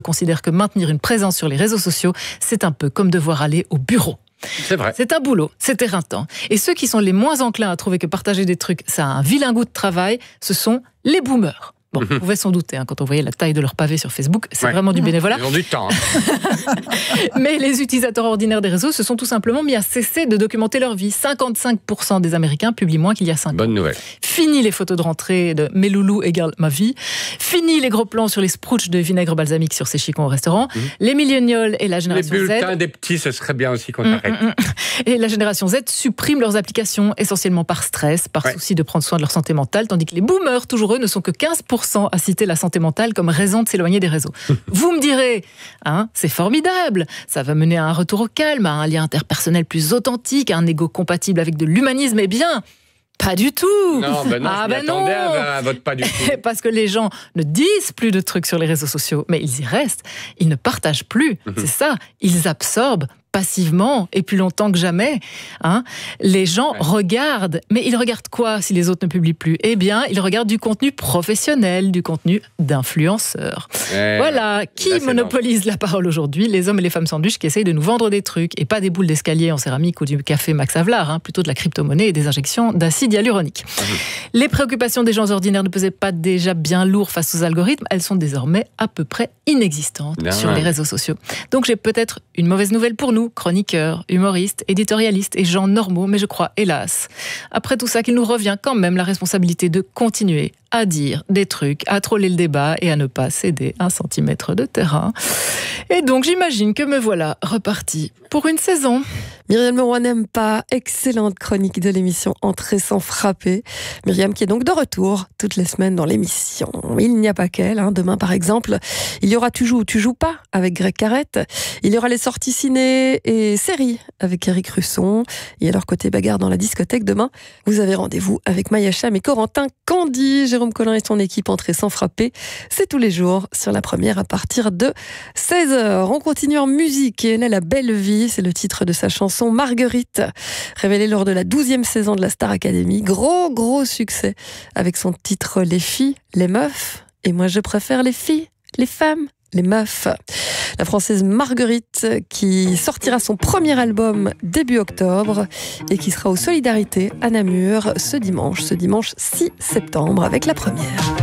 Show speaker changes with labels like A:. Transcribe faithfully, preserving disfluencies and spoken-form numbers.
A: considère que maintenir une présence sur les réseaux sociaux, c'est un peu comme devoir aller au bureau.
B: C'est vrai.
A: C'est un boulot, c'est éreintant. Et ceux qui sont les moins enclins à trouver que partager des trucs, ça a un vilain goût de travail, ce sont les boomers. Bon, vous pouvez s'en douter, hein, quand on voyait la taille de leur pavé sur Facebook, c'est ouais. vraiment du bénévolat.
B: Ils ont du temps. Hein.
A: Mais les utilisateurs ordinaires des réseaux se sont tout simplement mis à cesser de documenter leur vie. cinquante-cinq pour cent des Américains publient moins qu'il y a cinq ans.
B: Bonne nouvelle.
A: Fini les photos de rentrée de mes loulous égale ma vie. Fini les gros plans sur les sprouches de vinaigre balsamique sur ces chicons au restaurant. Mmh. Les millénials et la génération Z.
B: Les bulletins Z, des petits, ce serait bien aussi qu'on mmh, arrête. Mmh.
A: Et la génération Z supprime leurs applications essentiellement par stress, par ouais. souci de prendre soin de leur santé mentale, tandis que les boomers, toujours eux, ne sont que quinze pour cent à citer la santé mentale comme raison de s'éloigner des réseaux. Vous me direz, hein, c'est formidable, ça va mener à un retour au calme, à un lien interpersonnel plus authentique, à un ego compatible avec de l'humanisme. Eh bien, pas du tout.
B: Non, ben non, ah, je ben non. À, à votre pas du tout.
A: Parce que les gens ne disent plus de trucs sur les réseaux sociaux, mais ils y restent. Ils ne partagent plus. Mm-hmm. C'est ça. Ils absorbent passivement et plus longtemps que jamais. Hein. Les gens ouais. regardent, mais ils regardent quoi si les autres ne publient plus ? Eh bien, ils regardent du contenu professionnel, du contenu d'influenceurs. Ouais. Voilà, qui Là, monopolise la parole aujourd'hui ? Les hommes et les femmes sandwich qui essayent de nous vendre des trucs, et pas des boules d'escalier en céramique ou du café Max Havelaar, hein, plutôt de la crypto-monnaie et des injections d'acide hyaluronique. Mmh. Les préoccupations des gens ordinaires ne pesaient pas déjà bien lourd face aux algorithmes, elles sont désormais à peu près inexistantes non. sur les réseaux sociaux. Donc j'ai peut-être une mauvaise nouvelle pour nous, chroniqueurs, humoristes, éditorialistes et gens normaux, mais je crois, hélas, après tout ça, qu'il nous revient quand même la responsabilité de continuer à dire des trucs, à troller le débat et à ne pas céder un centimètre de terrain. Et donc, j'imagine que me voilà reparti pour une saison.
C: Myriam Leroy n'aime pas, excellente chronique de l'émission Entrer sans frapper. Myriam qui est donc de retour toutes les semaines dans l'émission. Il n'y a pas qu'elle, hein. Demain par exemple, il y aura Tu joues ou tu joues pas avec Greg Carrette. Il y aura les sorties ciné et séries avec Eric Russon. Et à leur côté bagarre dans la discothèque demain. Vous avez rendez-vous avec Maya Cham et Corentin Candy. Jérôme Collin et son équipe Entrer sans frapper. C'est tous les jours sur la première à partir de seize heures. On continue en musique et elle a la belle vie. C'est le titre de sa chanson Marguerite, révélée lors de la douzième saison de la Star Academy. Gros, gros succès avec son titre Les filles, les meufs. Et moi, je préfère les filles, les femmes, les meufs. La Française Marguerite qui sortira son premier album début octobre et qui sera aux Solidarités à Namur ce dimanche, ce dimanche six septembre avec la première.